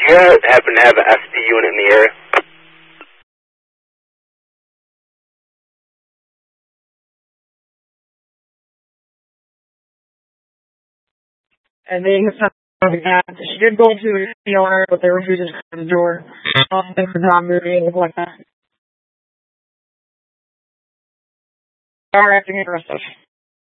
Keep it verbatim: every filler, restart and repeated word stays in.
you happen to have an S P unit in the area? And they have something like that. She did go to the owner, but they refused to come to the door. Um, they were not moving, anything like that. Are acting aggressive.